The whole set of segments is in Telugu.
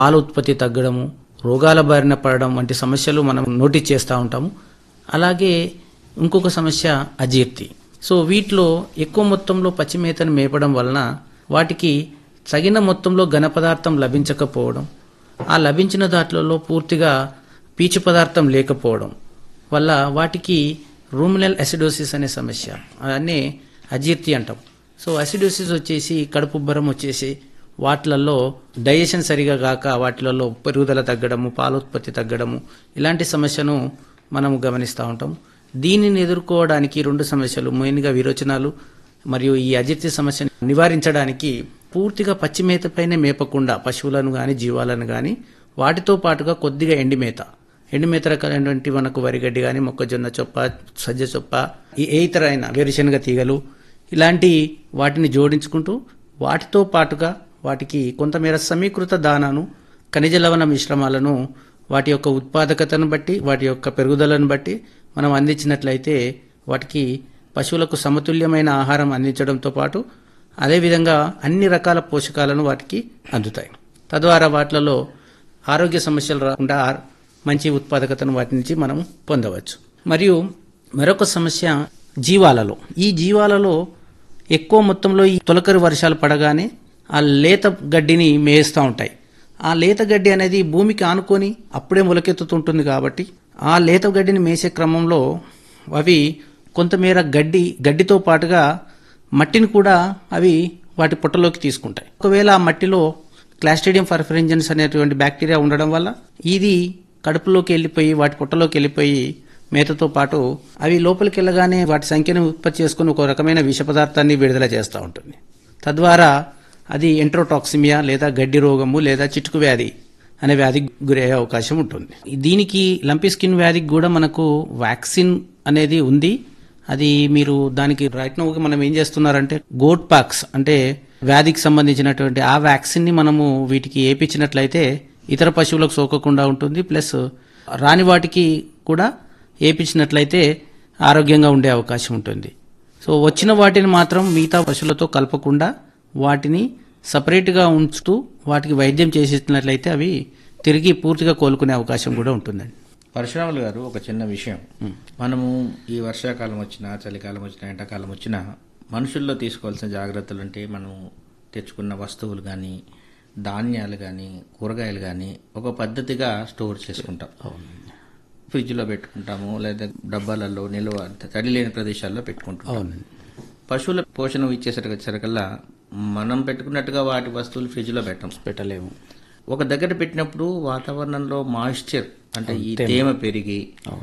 పాల ఉత్పత్తి తగ్గడము, రోగాల బారిన పడడం వంటి సమస్యలు మనం నోటీస్ చేస్తూ ఉంటాము. అలాగే ఇంకొక సమస్య అజీర్తి. సో వీటిలో ఎక్కువ మొత్తంలో పచ్చి మేతను మేపడం వలన వాటికి తగిన మొత్తంలో ఘన పదార్థం లభించకపోవడం, ఆ లభించిన దాంట్లో పూర్తిగా పీచు పదార్థం లేకపోవడం వల్ల వాటికి రూమినల్ అసిడోసిస్ అనే సమస్య, అనే అజీర్తి అంటాం. సో అసిడోసిస్ వచ్చేసి కడుపుబ్బరం వచ్చేసి వాటిలలో డైజెషన్ సరిగా కాక వాటిలలో పెరుగుదల తగ్గడము, పాలోత్పత్తి తగ్గడము, ఇలాంటి సమస్యను మనము గమనిస్తూ ఉంటాం. దీనిని ఎదుర్కోవడానికి 2 సమస్యలు మెయిన్గా విరోచనాలు మరియు ఈ అజీర్తి సమస్యను నివారించడానికి పూర్తిగా పచ్చి మేతపైనే మేపకుండా పశువులను కానీ జీవాలను కానీ వాటితో పాటుగా కొద్దిగా ఎండిమేత రకాలైనటువంటి మనకు వరిగడ్డి కానీ, మొక్కజొన్న చొప్ప, సజ్జ చొప్ప, ఏ ఇతర అయిన వేరుశనగ తీగలు ఇలాంటి వాటిని జోడించుకుంటూ వాటితో పాటుగా వాటికి కొంతమేర సమీకృత దానాను, ఖనిజ లవణ మిశ్రమాలను వాటి యొక్క ఉత్పాదకతను బట్టి, వాటి యొక్క పెరుగుదలను బట్టి మనం అందించినట్లయితే వాటికి పశువులకు సమతుల్యమైన ఆహారం అందించడంతో పాటు అదేవిధంగా అన్ని రకాల పోషకాలను వాటికి అందుతాయి. తద్వారా వాటిలలో ఆరోగ్య సమస్యలు రాకుండా మంచి ఉత్పాదకతను వాటి నుంచి మనం పొందవచ్చు. మరియు మరొక సమస్య జీవాలలో. ఈ జీవాలలో ఎక్కువ మొత్తంలో ఈ తొలకరి వర్షాలు పడగానే ఆ లేత గడ్డిని మేస్తూ ఉంటాయి. ఆ లేత గడ్డి అనేది భూమికి ఆనుకొని అప్పుడే మొలకెత్తుతుంటుంది కాబట్టి ఆ లేత గడ్డిని మేసే క్రమంలో అవి కొంతమేర గడ్డితో పాటుగా మట్టిని కూడా అవి వాటి పొట్టలోకి తీసుకుంటాయి. ఒకవేళ ఆ మట్టిలో క్లాస్ట్రిడియం పర్ఫరెంజన్స్ అనేటువంటి బ్యాక్టీరియా ఉండడం వల్ల ఇది కడుపులోకి వెళ్ళిపోయి వాటి పొట్టలోకి వెళ్ళిపోయి మేతతో పాటు అవి లోపలికి వెళ్ళగానే వాటి సంఖ్యను ఉత్పత్తి చేసుకుని ఒక రకమైన విష పదార్థాన్ని విడుదల చేస్తూ ఉంటుంది. తద్వారా అది ఎంట్రోటాక్సిమియా లేదా గడ్డి రోగము లేదా చిటుకు వ్యాధి అనే వ్యాధికి గురయ్యే అవకాశం ఉంటుంది. దీనికి లంపీ స్కిన్ వ్యాధికి కూడా మనకు వ్యాక్సిన్ అనేది ఉంది. అది మీరు దానికి రైట్ నౌ మనం ఏం చేస్తున్నారంటే గోట్ పాక్స్ అంటే వ్యాధికి సంబంధించినటువంటి ఆ వ్యాక్సిన్ ని మనము వీటికి ఏపించినట్లయితే ఇతర పశువులకు సోకకుండా ఉంటుంది. ప్లస్ రాని వాటికి కూడా ఏపించినట్లయితే ఆరోగ్యంగా ఉండే అవకాశం ఉంటుంది. సో వచ్చిన వాటిని మాత్రం మిగతా పశువులతో కలపకుండా వాటిని సపరేట్గా ఉంచుతూ వాటికి వైద్యం చేసినట్లయితే అవి తిరిగి పూర్తిగా కోలుకునే అవకాశం కూడా ఉంటుందండి. పరశురాములు గారు, ఒక చిన్న విషయం, మనము ఈ వర్షాకాలం వచ్చినా, చలికాలం వచ్చినా, ఎండాకాలం వచ్చినా మనుషుల్లో తీసుకోవాల్సిన జాగ్రత్తలు అంటే మనం తెచ్చుకున్న వస్తువులు కానీ, ధాన్యాలు కానీ, కూరగాయలు కానీ ఒక పద్ధతిగా స్టోర్ చేసుకుంటాం. ఫ్రిడ్జ్లో పెట్టుకుంటాము, లేదా డబ్బాలలో నిల్వ తడి లేని ప్రదేశాల్లో పెట్టుకుంటాం. పశువుల పోషణ ఇచ్చేసరికల్లా మనం పెట్టుకున్నట్టుగా వాటి వస్తువులు ఫ్రిడ్జ్లో పెట్టలేము. ఒక దగ్గర పెట్టినప్పుడు వాతావరణంలో మాయిశ్చర్ అంటే ఈ తేమ పెరిగి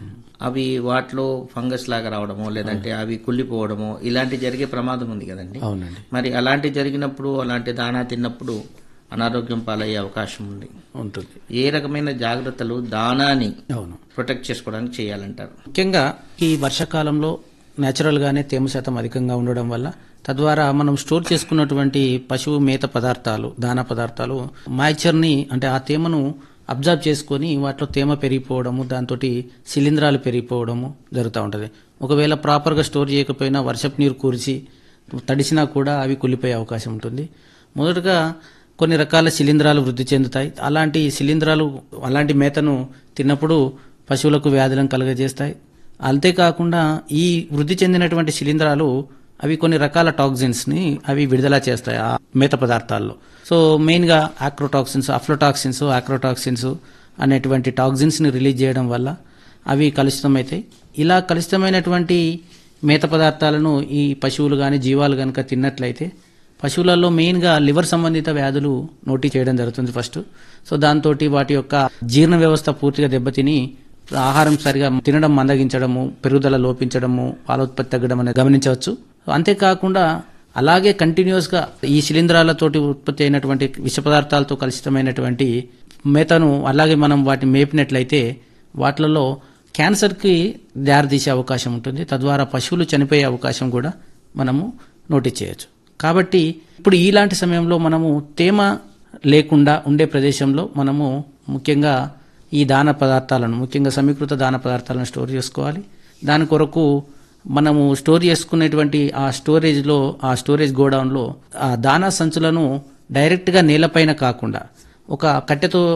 అవి వాటిలో ఫంగస్ లాగా రావడమో లేదంటే అవి కుళ్ళిపోవడమో ఇలాంటి జరిగే ప్రమాదం ఉంది కదండి. మరి అలాంటి జరిగినప్పుడు, అలాంటి దానా తిన్నప్పుడు అనారోగ్యం పాలయ్యే అవకాశం ఉంటుంది. ఏ రకమైన జాగ్రత్తలు దానాని ప్రొటెక్ట్ చేసుకోవడానికి చేయాలంటారు? ముఖ్యంగా ఈ వర్షాకాలంలో నేచురల్ గానే తేమ శాతం అధికంగా ఉండడం వల్ల తద్వారా మనం స్టోర్ చేసుకున్నటువంటి పశువు మేత పదార్థాలు, దానా పదార్థాలు మాయిశ్చర్ని అంటే ఆ తేమను అబ్జర్వ్ చేసుకొని వాటిలో తేమ పెరిగిపోవడము, దాంతో శిలీంధ్రాలు పెరిగిపోవడము జరుగుతూ ఉంటుంది. ఒకవేళ ప్రాపర్గా స్టోర్ చేయకపోయినా వర్షపు నీరు కూర్చి తడిసినా కూడా అవి కుళ్ళిపోయే అవకాశం ఉంటుంది. మొదటగా కొన్ని రకాల శిలీంధ్రాలు వృద్ధి చెందుతాయి. అలాంటి శిలీంధ్రాలు అలాంటి మేతను తిన్నప్పుడు పశువులకు వ్యాధులను కలుగజేస్తాయి. అంతేకాకుండా ఈ వృద్ధి చెందినటువంటి శిలీంధ్రాలు అవి కొన్ని రకాల టాక్సిన్స్ని అవి విడుదల చేస్తాయి ఆ మేత పదార్థాల్లో. సో మెయిన్గా ఆక్రోటాక్సిన్స్ అనేటువంటి టాక్సిన్స్ని రిలీజ్ చేయడం వల్ల అవి కలుషితమవుతాయి. ఇలా కలుషితమైనటువంటి మేత పదార్థాలను ఈ పశువులు కానీ జీవాలు కనుక తిన్నట్లయితే పశువులలో మెయిన్గా లివర్ సంబంధిత వ్యాధులు నోటీ చేయడం జరుగుతుంది ఫస్ట్. సో దాంతో వాటి యొక్క జీర్ణ వ్యవస్థ పూర్తిగా దెబ్బతిని ఆహారం సరిగా తినడం మందగించడము, పెరుగుదల లోపించడము, పాలోత్పత్తి తగ్గడం అనేది గమనించవచ్చు. అంతేకాకుండా అలాగే కంటిన్యూస్గా ఈ శిలీంధ్రాలతోటి ఉత్పత్తి అయినటువంటి విష పదార్థాలతో కలుషితమైనటువంటి మేతను అలాగే మనం వాటిని మేపినట్లయితే వాటిలలో క్యాన్సర్కి దారితీసే అవకాశం ఉంటుంది. తద్వారా పశువులు చనిపోయే అవకాశం కూడా మనము నోటీస్ చేయొచ్చు. కాబట్టి ఇప్పుడు ఇలాంటి సమయంలో మనము తేమ లేకుండా ఉండే ప్రదేశంలో మనము ముఖ్యంగా ఈ దాన పదార్థాలను, ముఖ్యంగా సమీకృత దాన పదార్థాలను స్టోర్ చేసుకోవాలి. దాని కొరకు మనము స్టోర్ చేసుకునేటువంటి ఆ స్టోరేజ్ గోడౌన్లో ఆ దానా సంచులను డైరెక్ట్గా నేలపైన కాకుండా ఒక కట్టెతో